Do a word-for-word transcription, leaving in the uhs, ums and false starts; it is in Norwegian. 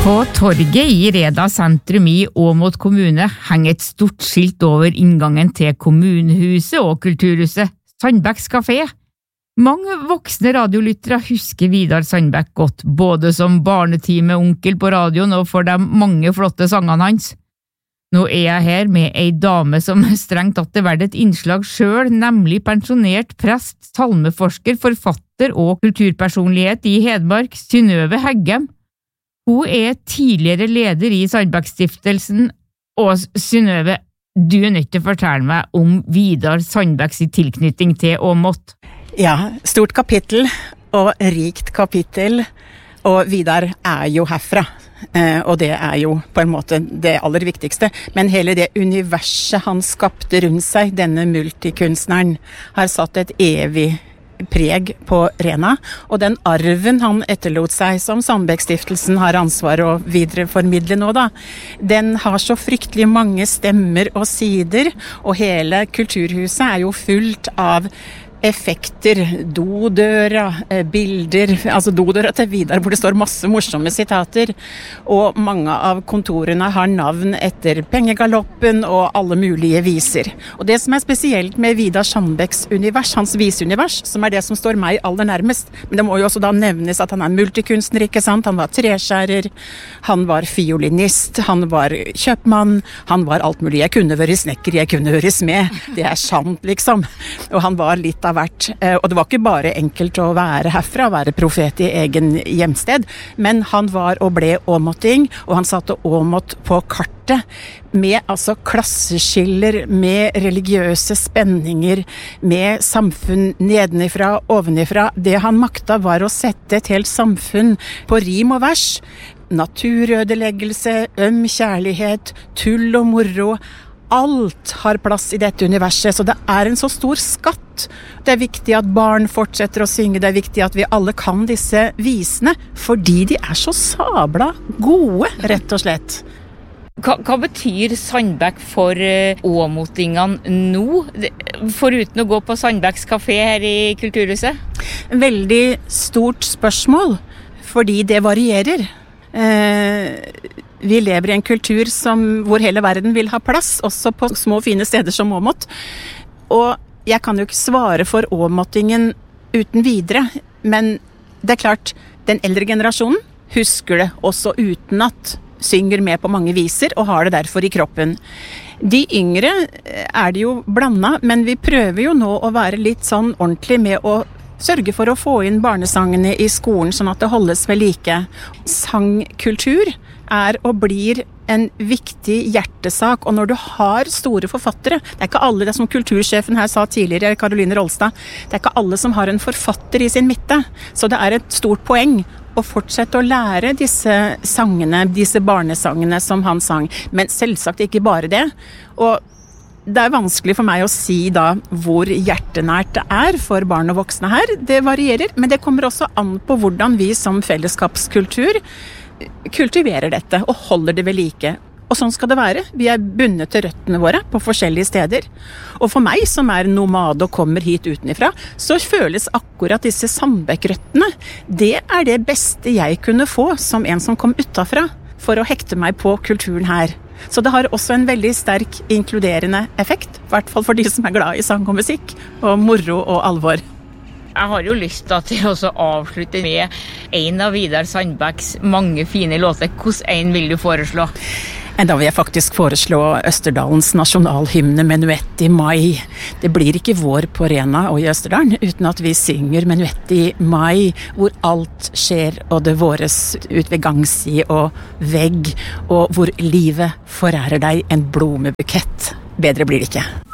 På torget i Reda sentrum i Åmot kommune henger et stort skilt over inngangen til kommunehuset og kulturhuset, Sandbæks kafé. Mange voksne radiolyttere husker Vidar Sandbæk godt, både som barnetime-onkel på radioen og for de mange flotte sangene hans. Nå er jeg her med ei dame som strengt tatt er verdt et innslag selv, nemlig pensjonert prest, salmeforsker, forfatter og kulturpersonlighet i Hedmark, Synnøve Heggem. Hun er tidligere leder i Sandbæk-stiftelsen, og Synnøve, du er nødt til å fortelle meg om Vidar Sandbæks tilknytning til Åmot. Ja, stort kapittel og rikt kapittel, og Vidar er jo herfra, og det er jo på en måte det aller viktigste. Men hele det universet han skapte rundt seg, denne multikunstneren, har satt et evig preg på Rena, og den arven han etterlot seg som Sandbæk-stiftelsen har ansvar å videreformidle nå da, den har så fryktelig mange stemmer og sider, og hele kulturhuset er jo fullt av effekter, dodøra, bilder, altså dodøra til Vidar hvor det står masse morsomme sitater, og mange av kontorene har navn etter pengegaloppen og alle mulige viser. Og det som er spesielt med Vidar Sandbæks univers, hans viseunivers, som er det som står meg aller nærmest, men det må jo også da nevnes at han er multikunstner, ikke sant? Han var treskjærer, han var fiolinist, han var kjøpmann, han var alt mulig. Jeg kunne være snekker, jeg kunne være smed. Det er sant, liksom. Og han var litt av hvert. Og det var ikke bare enkelt å være herfra, være profet i egen hjemsted, men han var og ble åmoting, og han satte Åmot på kartet med altså klasseskiller, med religiøse spenninger, med samfunn nedenifra, ovenifra. Det han makta var å sette et helt samfunn på rim og vers. Naturødeleggelse, øm kjærlighet, tull og moro. Alt har plass i dette universet, så det er en så stor skatt. Det er viktig at barn fortsetter å synge, det er viktig at vi alle kan disse visene, fordi de er så sabla gode, rett og slett. Hva, hva betyr Sandbæk for åmotingene nå, foruten å gå på Sandbæks kafé her i Kulturhuset? Veldig stort spørsmål, fordi det varierer. Eh, Vi lever i en kultur som, hvor hele verden vil ha plass, også på små fine steder som Åmot. Og jeg kan jo ikke svare for åmotingen uten videre, men det er klart, den eldre generasjonen husker det også uten at, synger med på mange viser og har det derfor i kroppen. De yngre er det jo blandet, men vi prøver jo nå å være litt sånn ordentlig med å sørge for å få inn barnesangene i skolen, sånn at det holdes ved like. Sangkultur er og blir en viktig hjertesak, og når du har store forfattere, det er ikke alle, det som kultursjefen her sa tidligere, Caroline Rolstad, det er ikke alle som har en forfatter i sin midte, så det er et stort poeng å fortsette å lære disse sangene, disse barnesangene som han sang, men selvsagt ikke bare det, og det er vanskelig for meg å si da hvor hjertenært det er for barn og voksne her. Det varierer, men det kommer også an på hvordan vi som fellesskapskultur kultiverer dette og holder det ved like. Og sånn skal det være. Vi er bundet til røttene våre på forskjellige steder. Og for meg som er nomad og kommer hit utenifra, så føles akkurat disse Sandbæk-røttene. Det er det beste jeg kunne få som en som kom utenfra for å hekte meg på kulturen her. Så det har også en veldig sterk inkluderende effekt, i hvert fall for de som er glad i sang og musikk, og moro og alvor. Jeg har jo lyst til å avslutte med en av Vidar Sandbæks mange fine låter. Hvordan en vil du foreslå? Da vil jeg faktisk foreslå Østerdalens nasjonalhymne Menuett i mai. Det blir ikke vår på Rena og i Østerdalen uten at vi synger Menuett i mai, hvor alt skjer og det våres ut ved gangside og vegg, og hvor livet forærer deg en blomebukett. Bedre blir det ikke.